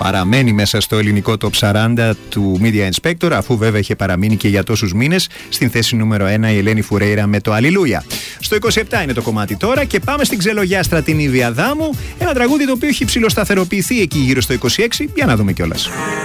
Παραμένει μέσα στο ελληνικό top 40 του Media Inspector, αφού βέβαια είχε παραμείνει και για τόσους μήνες στην θέση νούμερο 1 η Ελένη Φουρέιρα με το Αλληλούια. Στο 27 είναι το κομμάτι τώρα και πάμε στην Ξελογιάστρα την Ήβη Αδάμου. Ένα τραγούδι το οποίο έχει ψηλοσταθεροποιηθεί εκεί γύρω στο 26. Για να δούμε κιόλας.